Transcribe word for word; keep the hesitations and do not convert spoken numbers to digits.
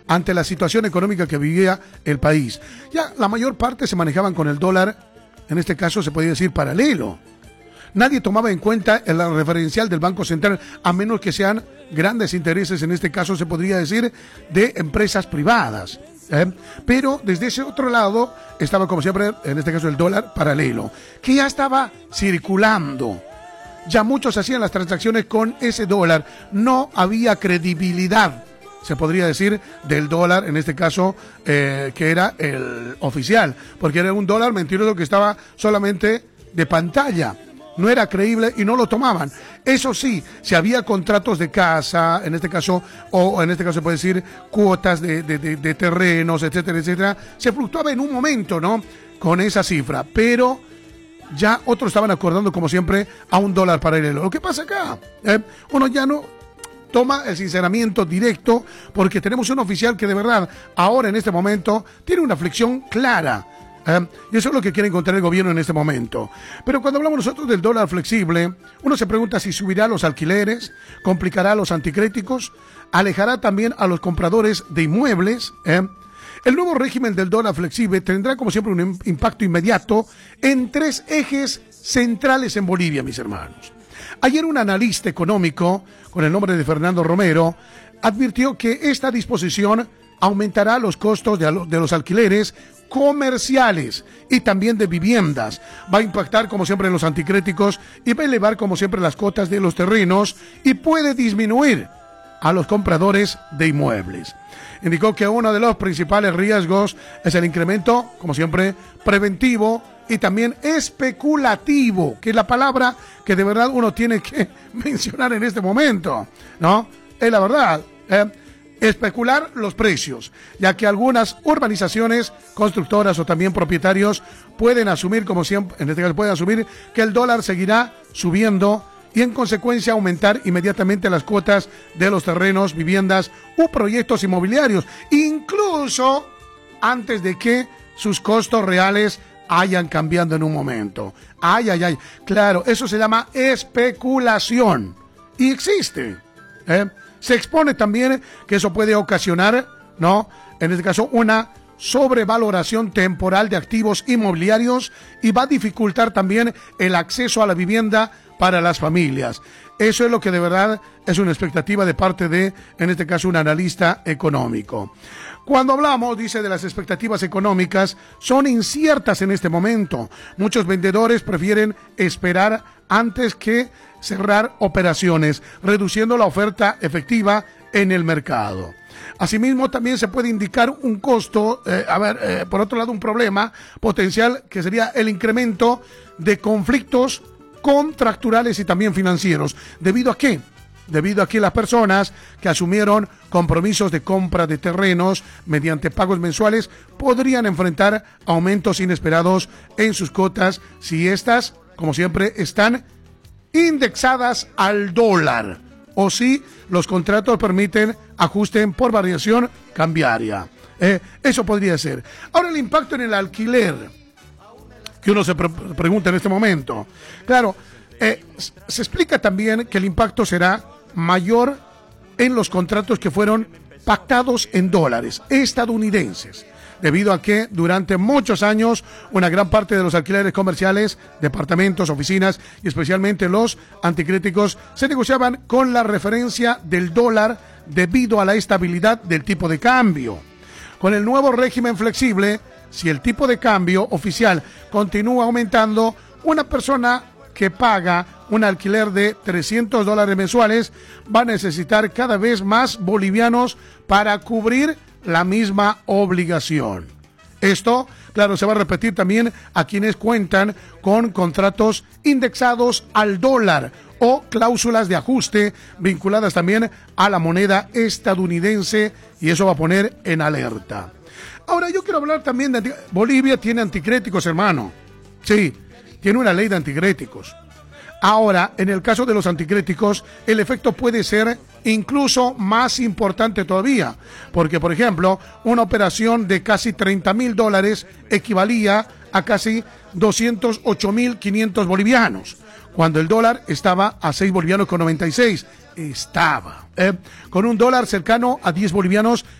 ante la situación económica que vivía el país. Ya la mayor parte se manejaban con el dólar, en este caso se podría decir paralelo. Nadie tomaba en cuenta el referencial del Banco Central, a menos que sean grandes intereses, en este caso se podría decir, de empresas privadas. ¿eh? Pero desde ese otro lado estaba, como siempre, en este caso el dólar paralelo, que ya estaba circulando. Ya muchos hacían las transacciones con ese dólar. No había credibilidad, se podría decir, del dólar, en este caso, eh, que era el oficial, porque era un dólar mentiroso que estaba solamente de pantalla. No era creíble y no lo tomaban. Eso sí, si había contratos de casa, en este caso, o en este caso se puede decir cuotas de, de, de, de terrenos, etcétera, etcétera, se fluctuaba en un momento, ¿no? Con esa cifra, pero ya otros estaban acordando, como siempre, a un dólar paralelo. Lo que pasa acá, ¿eh? uno ya no toma el sinceramiento directo, porque tenemos un oficial que de verdad, ahora en este momento, tiene una flexión clara. ¿Eh? Y eso es lo que quiere encontrar el gobierno en este momento. Pero cuando hablamos nosotros del dólar flexible, uno se pregunta si subirá los alquileres, complicará los anticréticos, alejará también a los compradores de inmuebles. ¿eh? El nuevo régimen del dólar flexible tendrá, como siempre, un impacto inmediato en tres ejes centrales en Bolivia, mis hermanos. Ayer un analista económico, con el nombre de Fernando Romero, advirtió que esta disposición aumentará los costos de los alquileres comerciales y también de viviendas. Va a impactar, como siempre, en los anticréticos y va a elevar, como siempre, las cuotas de los terrenos y puede disminuir a los compradores de inmuebles. Indicó que uno de los principales riesgos es el incremento, como siempre, preventivo y también especulativo, que es la palabra que de verdad uno tiene que mencionar en este momento, ¿no? Es la verdad, ¿eh? Especular los precios, ya que algunas urbanizaciones, constructoras o también propietarios pueden asumir, como siempre, en este caso pueden asumir que el dólar seguirá subiendo y en consecuencia aumentar inmediatamente las cuotas de los terrenos, viviendas u proyectos inmobiliarios, incluso antes de que sus costos reales hayan cambiado en un momento. Ay, ay, ay. Claro, eso se llama especulación y existe, ¿eh? Se expone también que eso puede ocasionar, ¿no? En este caso, una sobrevaloración temporal de activos inmobiliarios y va a dificultar también el acceso a la vivienda para las familias. Eso es lo que de verdad es una expectativa de parte de, en este caso, un analista económico. Cuando hablamos, dice, de las expectativas económicas, son inciertas en este momento. Muchos vendedores prefieren esperar antes que cerrar operaciones, reduciendo la oferta efectiva en el mercado. Asimismo, también se puede indicar un costo, eh, a ver, eh, por otro lado, un problema potencial que sería el incremento de conflictos contractuales y también financieros. ¿Debido a qué? Debido a que las personas que asumieron compromisos de compra de terrenos mediante pagos mensuales podrían enfrentar aumentos inesperados en sus cuotas si estas, como siempre, están indexadas al dólar o si los contratos permiten ajusten por variación cambiaria. Eh, eso podría ser. Ahora, el impacto en el alquiler, que uno se pre pregunta en este momento. Claro, eh, se explica también que el impacto será mayor en los contratos que fueron pactados en dólares estadounidenses, debido a que durante muchos años una gran parte de los alquileres comerciales, departamentos, oficinas y especialmente los anticríticos se negociaban con la referencia del dólar debido a la estabilidad del tipo de cambio. Con el nuevo régimen flexible, si el tipo de cambio oficial continúa aumentando, una persona que paga un alquiler de trescientos dólares mensuales va a necesitar cada vez más bolivianos para cubrir la misma obligación. Esto, claro, se va a repetir también a quienes cuentan con contratos indexados al dólar o cláusulas de ajuste vinculadas también a la moneda estadounidense, y eso va a poner en alerta. Ahora, yo quiero hablar también de... Bolivia tiene anticréticos, hermano. Sí, tiene una ley de anticréticos. Ahora, en el caso de los anticréticos, el efecto puede ser incluso más importante todavía, porque, por ejemplo, una operación de casi treinta mil dólares equivalía a casi doscientos ocho mil quinientos bolivianos, cuando el dólar estaba a seis bolivianos con noventa y seis. Estaba, ¿eh? Con un dólar cercano a diez bolivianos